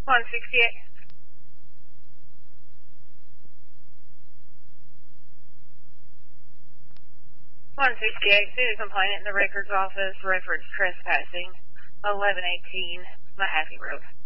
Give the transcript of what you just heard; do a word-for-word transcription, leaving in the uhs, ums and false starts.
one sixty-eight. one sixty-eight, see the complainant in the records office, reference trespassing, eleven eighteen, Mahaffey Road.